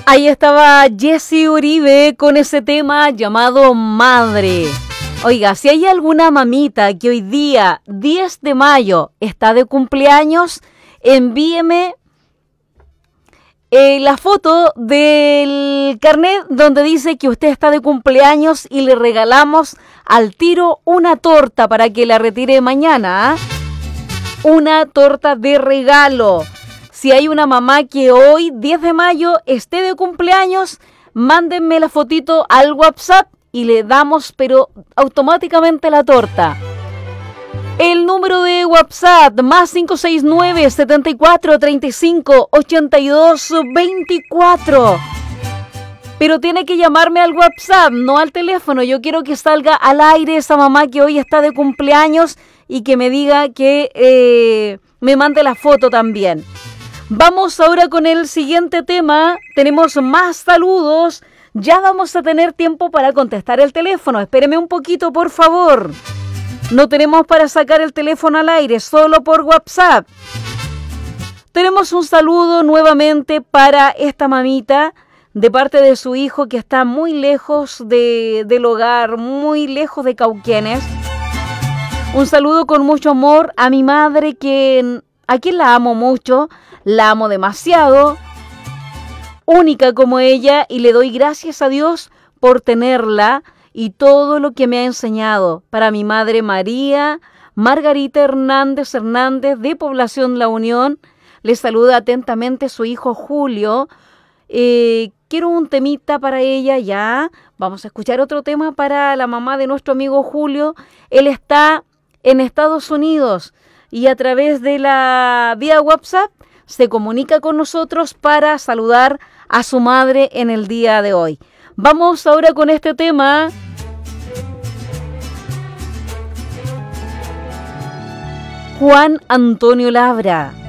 Ahí estaba Jessy Uribe con ese tema llamado Madre. Oiga, si hay alguna mamita que hoy día, 10 de mayo, está de cumpleaños, envíeme la foto del carnet donde dice que usted está de cumpleaños y le regalamos al tiro una torta para que la retire mañana. Una torta de regalo. Si hay una mamá que hoy, 10 de mayo, esté de cumpleaños, mándenme la fotito al WhatsApp y le damos, pero automáticamente la torta. El número de WhatsApp, más 569 74 35 82 24. Pero tiene que llamarme al WhatsApp, no al teléfono. Yo quiero que salga al aire esa mamá que hoy está de cumpleaños y que me diga que me mande la foto también. Vamos ahora con el siguiente tema. Tenemos más saludos. Ya vamos a tener tiempo para contestar el teléfono. Espéreme un poquito, por favor. No tenemos para sacar el teléfono al aire, solo por WhatsApp. Tenemos un saludo nuevamente para esta mamita de parte de su hijo que está muy lejos del hogar, muy lejos de Cauquenes. Un saludo con mucho amor a mi madre, a quien la amo mucho, la amo demasiado, única como ella, y le doy gracias a Dios por tenerla y todo lo que me ha enseñado. Para mi madre María Margarita Hernández de Población La Unión, le saluda atentamente su hijo Julio. Quiero un temita para ella ya. Vamos a escuchar otro tema para la mamá de nuestro amigo Julio. Él está en Estados Unidos y a través de la vía WhatsApp se comunica con nosotros para saludar a su madre en el día de hoy. Vamos ahora con este tema. Juan Antonio Labra.